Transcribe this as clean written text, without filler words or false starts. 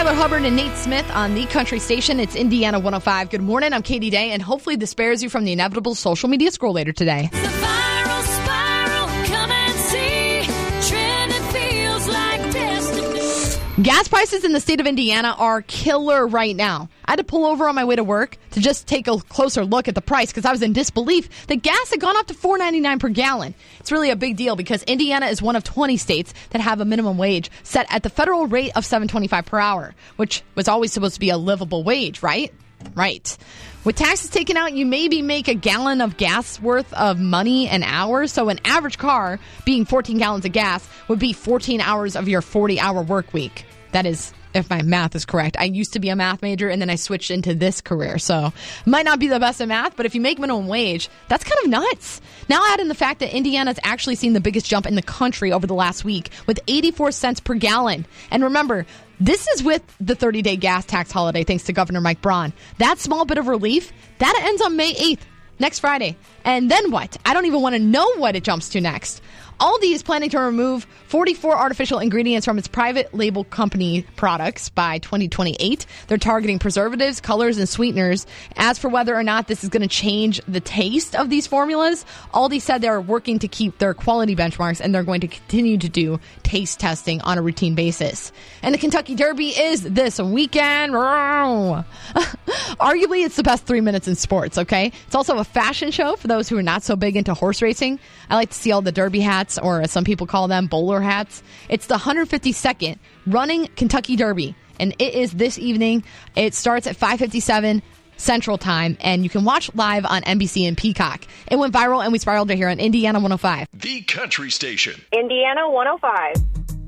Tyler Hubbard and Nate Smith on the Country Station. It's Indiana 105. Good morning. I'm Katie Day, and hopefully this spares you from the inevitable social media scroll later today. The viral spiral, come and see. Trending feels like destiny. Gas prices in the state of Indiana are killer right now. I had to pull over on my way to work to just take a closer look at the price because I was in disbelief that gas had gone up to $4.99 per gallon. It's really a big deal because Indiana is one of 20 states that have a minimum wage set at the federal rate of $7.25 per hour, which was always supposed to be a livable wage, right? Right. With taxes taken out, you maybe make a gallon of gas worth of money an hour. So an average car being 14 gallons of gas would be 14 hours of your 40-hour work week. That is, if my math is correct. I used to be a math major, and then I switched into this career. So might not be the best at math, but if you make minimum wage, that's kind of nuts. Now add in the fact that Indiana's actually seen the biggest jump in the country over the last week with 84 cents per gallon. And remember, this is with the 30-day gas tax holiday, thanks to Governor Mike Braun. That small bit of relief, that ends on May 8th, next Friday. And then what? I don't even want to know what it jumps to next. Aldi is planning to remove 44 artificial ingredients from its private label company products by 2028. They're targeting preservatives, colors, and sweeteners. As for whether or not this is going to change the taste of these formulas, Aldi said they're working to keep their quality benchmarks, and they're going to continue to do taste testing on a routine basis. And the Kentucky Derby is this weekend. Arguably, it's the best 3 minutes in sports, okay? It's also a fashion show for those who are not so big into horse racing. I like to see all the Derby hats, or as some people call them, bowler hats. It's the 152nd Running Kentucky Derby, and it is this evening. It starts at 5:57 Central Time, and you can watch live on NBC and Peacock. It went viral, and we spiraled right here on Indiana 105. The Country Station. Indiana 105.